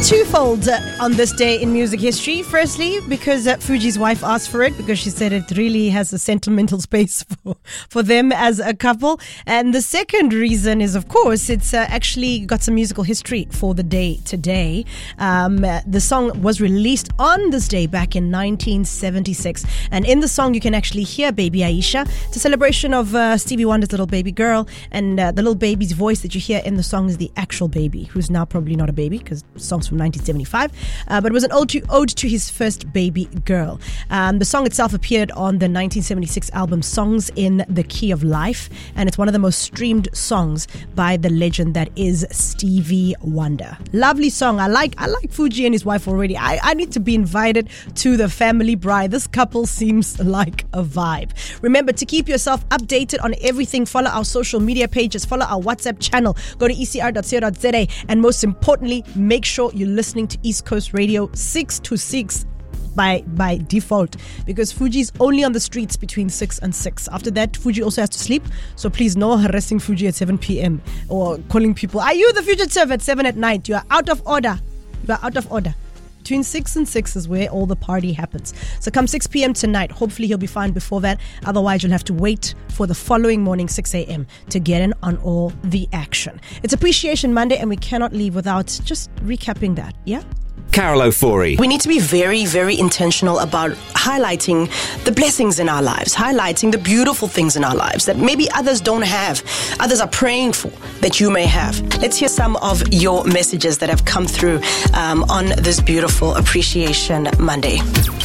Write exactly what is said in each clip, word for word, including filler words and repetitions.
Twofold uh, on this day in music history. Firstly, because uh, Fuji's wife asked for it, because she said it really has a sentimental space for, for them as a couple. And the second reason is, of course, it's uh, actually got some musical history for the day today. Um, uh, the song was released on this day back in nineteen seventy-six. And in the song, you can actually hear Baby Aisha. It's a celebration of uh, Stevie Wonder's little baby girl. And uh, the little baby's voice that you hear in the song is the actual baby, who's now probably not a baby because the song's from nineteen seventy-five, uh, but it was an ode to, ode to his first baby girl. Um, the song itself appeared on the nineteen seventy-six album Songs in the Key of Life, and it's one of the most streamed songs by the legend that is Stevie Wonder. Lovely song. I like I like Fuji and his wife already. I, I need to be invited to the family bride. This couple seems like a vibe. Remember to keep yourself updated on everything. Follow our social media pages. Follow our WhatsApp channel. Go to e c r dot co dot z a, and most importantly, make sure you listening to East Coast Radio six to six by by default, because Fuji's only on the streets between six and six. After that, Fuji also has to sleep, so please no harassing Fuji at seven p.m. or calling people, are you the fugitive at seven at night? You are out of order. You are out of order. Between six and six is where all the party happens. So come six p.m. tonight, hopefully he'll be fine before that. Otherwise, you'll have to wait for the following morning, six a.m. to get in on all the action. It's Appreciation Monday, and we cannot leave without just recapping that, yeah? Carol Ofori. We need to be very, very intentional about highlighting the blessings in our lives, highlighting the beautiful things in our lives that maybe others don't have, others are praying for that you may have. Let's hear some of your messages that have come through um, on this beautiful Appreciation Monday.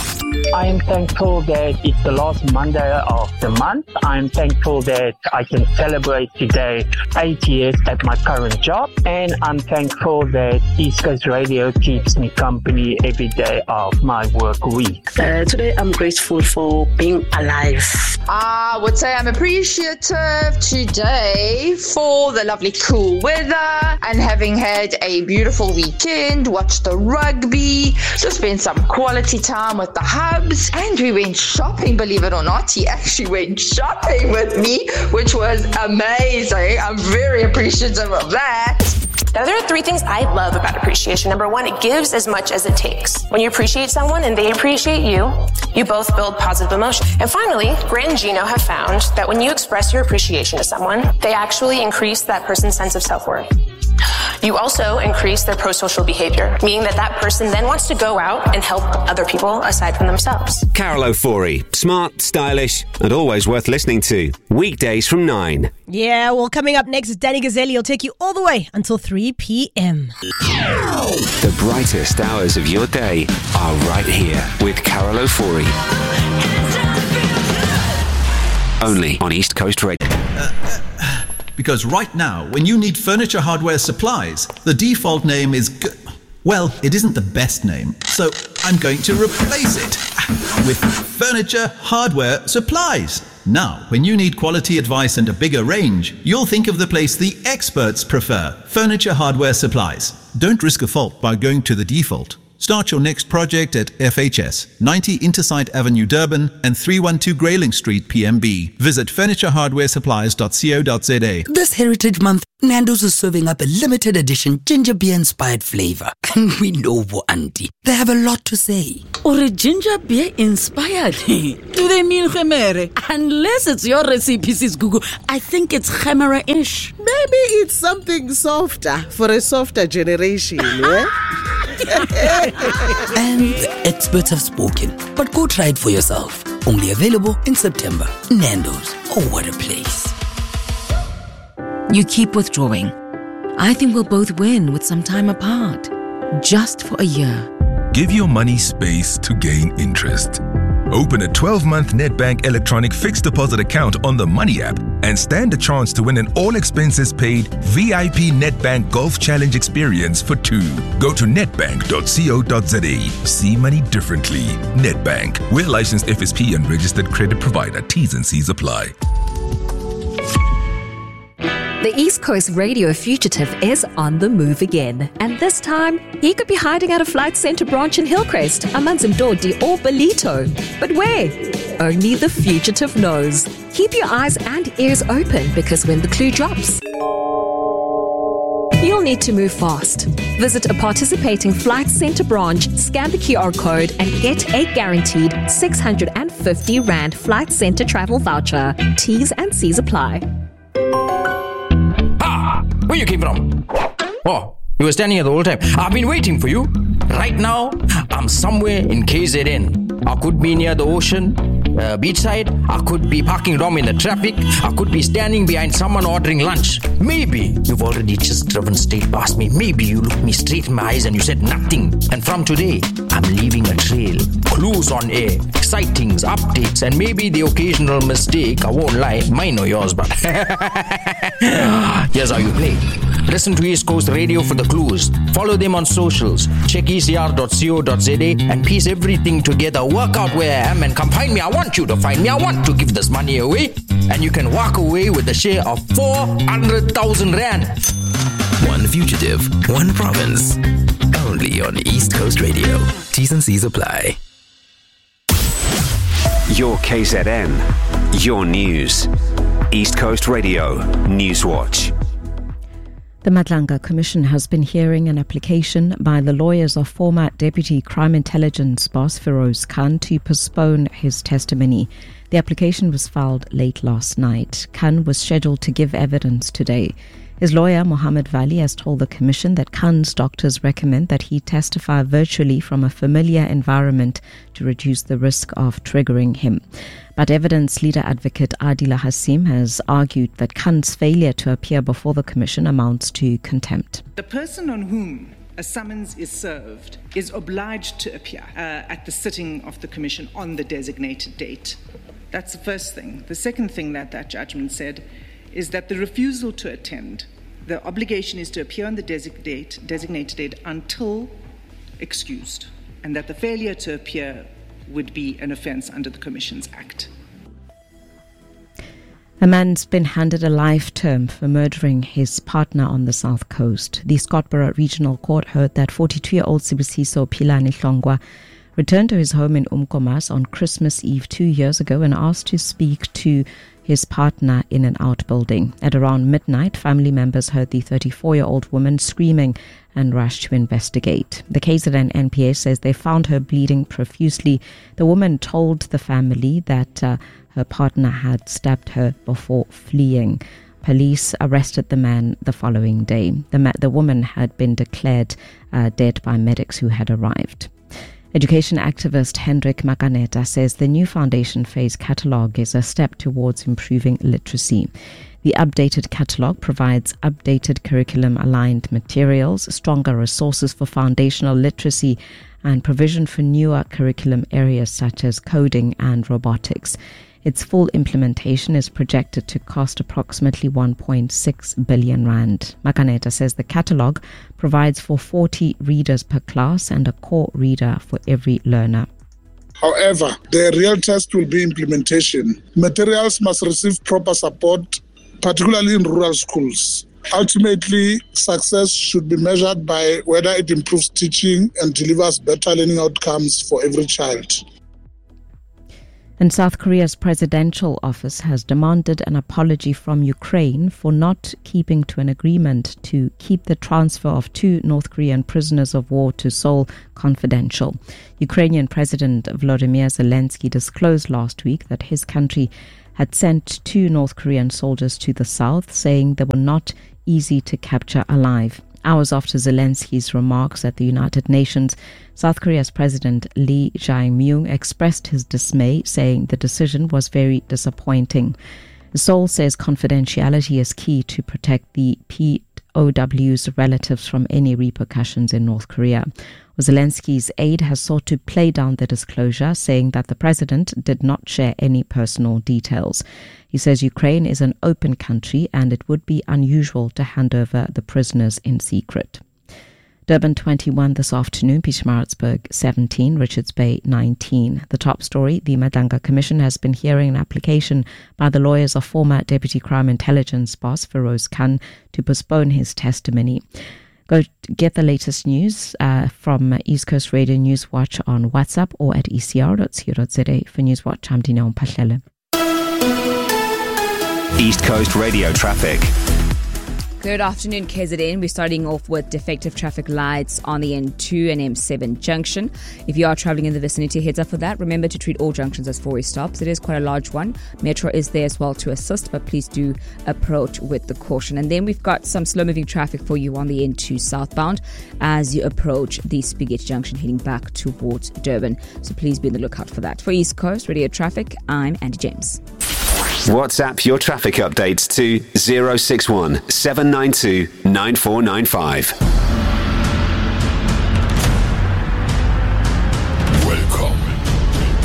I am thankful that it's the last Monday of the month. I'm thankful that I can celebrate today eight years at my current job. And I'm thankful that East Coast Radio keeps me company every day of my work week. Uh, today I'm grateful for being alive. I would say I'm appreciative today for the lovely cool weather and having had a beautiful weekend, watched the rugby, just spent some quality time with the hubs, and we went shopping, believe it or not. He actually went shopping with me, which was amazing. I'm very appreciative of that. Now, there are three things I love about appreciation. Number one, it gives as much as it takes. When you appreciate someone and they appreciate you, you both build positive emotion. And finally, Grant and Gino have found that when you express your appreciation to someone, they actually increase that person's sense of self-worth. You also increase their pro-social behavior, meaning that that person then wants to go out and help other people aside from themselves. Carol Ofori. Smart, stylish, and always worth listening to. Weekdays from nine. Yeah, well, coming up next is Danny Gazzelli. He'll take you all the way until three p.m. The brightest hours of your day are right here with Carol Ofori. Only on East Coast Radio. Uh, uh, because right now, when you need furniture hardware supplies, the default name is... G- well, it isn't the best name, so I'm going to replace it with Furniture Hardware Supplies. Now, when you need quality advice and a bigger range, you'll think of the place the experts prefer, Furniture Hardware Supplies. Don't risk a fault by going to the default. Start your next project at F H S, ninety Intersite Avenue, Durban, and three one two Grayling Street, P M B. Visit furniture hardware supplies dot co dot z a. This Heritage Month, Nando's is serving up a limited edition ginger beer inspired flavor. And we know for Auntie, they have a lot to say. Or a ginger beer inspired? Do they mean Khemere? Unless it's your recipe, sis Google, I think it's Khemere-ish. Maybe it's something softer for a softer generation, yeah? And the experts have spoken, but go try it for yourself. Only available in September. Nando's. Oh, what a place. You keep withdrawing. I think we'll both win with some time apart. Just for a year. Give your money space to gain interest. Open a twelve-month Nedbank electronic fixed deposit account on the Money app and stand a chance to win an all-expenses-paid V I P Nedbank Golf Challenge experience for two. Go to nedbank dot co dot z a. See money differently. Nedbank. We're licensed F S P and registered credit provider. T's and C's apply. The East Coast Radio fugitive is on the move again. And this time, he could be hiding at a Flight Centre branch in Hillcrest, Amanzimdodi or Belito. But where? Only the fugitive knows. Keep your eyes and ears open, because when the clue drops... You'll need to move fast. Visit a participating Flight Centre branch, scan the Q R code, and get a guaranteed six hundred fifty Rand Flight Centre travel voucher. T's and C's apply. Ah! Where you came from? Oh, you were standing here the whole time. I've been waiting for you. Right now, I'm somewhere in K Z N. I could be near the ocean, uh, beachside. I could be parking wrong in the traffic. I could be standing behind someone ordering lunch. Maybe you've already just driven straight past me. Maybe you looked me straight in my eyes and you said nothing. And from today, I'm leaving a trail. Clues on air, sightings, updates, and maybe the occasional mistake. I won't lie, mine or yours, but here's how you play. Listen to East Coast Radio for the clues. Follow them on socials. Check E C R dot co dot z a and piece everything together. Work out where I am and come find me. I want you to find me. I want to give this money away. And you can walk away with a share of four hundred thousand Rand. One fugitive, one province. Only on East Coast Radio. T's and C's apply. Your K Z N. Your news. East Coast Radio. Newswatch. The Madlanga Commission has been hearing an application by the lawyers of former Deputy Crime Intelligence boss Feroz Khan to postpone his testimony. The application was filed late last night. Khan was scheduled to give evidence today. His lawyer, Mohammed Vali, has told the Commission that Khan's doctors recommend that he testify virtually from a familiar environment to reduce the risk of triggering him. But evidence leader advocate Adila Hasim has argued that Khan's failure to appear before the Commission amounts to contempt. The person on whom a summons is served is obliged to appear uh, at the sitting of the Commission on the designated date. That's the first thing. The second thing that that judgment said is that the refusal to attend, the obligation is to appear on the designate, designated date until excused, and that the failure to appear would be an offence under the Commissions Act. A man's been handed a life term for murdering his partner on the South Coast. The Scottsboro Regional Court heard that forty-two-year-old Sibusiso Philani Hlongwa returned to his home in Umkomas on Christmas Eve two years ago and asked to speak to his partner in an outbuilding. At around midnight, family members heard the thirty-four-year-old woman screaming and rushed to investigate. The K Z N N P A says they found her bleeding profusely. The woman told the family that uh, her partner had stabbed her before fleeing. Police arrested the man the following day. The, ma- the woman had been declared uh, dead by medics who had arrived. Education activist Hendrik Makaneta says the new foundation phase catalogue is a step towards improving literacy. The updated catalogue provides updated curriculum-aligned materials, stronger resources for foundational literacy, and provision for newer curriculum areas such as coding and robotics. Its full implementation is projected to cost approximately one point six billion rand. Makaneta says the catalogue provides for forty readers per class and a core reader for every learner. However, the real test will be implementation. Materials must receive proper support, particularly in rural schools. Ultimately, success should be measured by whether it improves teaching and delivers better learning outcomes for every child. And South Korea's presidential office has demanded an apology from Ukraine for not keeping to an agreement to keep the transfer of two North Korean prisoners of war to Seoul confidential. Ukrainian President Volodymyr Zelensky disclosed last week that his country had sent two North Korean soldiers to the south, saying they were not easy to capture alive. Hours after Zelensky's remarks at the United Nations, South Korea's President Lee Jae-myung expressed his dismay, saying the decision was very disappointing. Seoul says confidentiality is key to protect the P O W's relatives from any repercussions in North Korea. Zelensky's aide has sought to play down the disclosure, saying that the president did not share any personal details. He says Ukraine is an open country and it would be unusual to hand over the prisoners in secret. Durban twenty-one this afternoon, Pietermaritzburg seventeen, Richards Bay nineteen. The top story, the Madlanga Commission has been hearing an application by the lawyers of former Deputy Crime Intelligence boss Feroz Khan to postpone his testimony. Go get the latest news uh, from East Coast Radio Newswatch on WhatsApp or at e c r dot co dot z a. For Newswatch, I'm Dineo Mpahlele. East Coast Radio traffic. Good afternoon, K Z N. We're starting off with defective traffic lights on the N two and M seven junction. If you are travelling in the vicinity, heads up for that. Remember to treat all junctions as four-way stops. It is quite a large one. Metro is there as well to assist, but please do approach with the caution. And then we've got some slow-moving traffic for you on the N two southbound as you approach the Spigot junction heading back towards Durban. So please be on the lookout for that. For East Coast Radio Traffic, I'm Andy James. WhatsApp your traffic updates to zero six one seven nine two nine four nine five.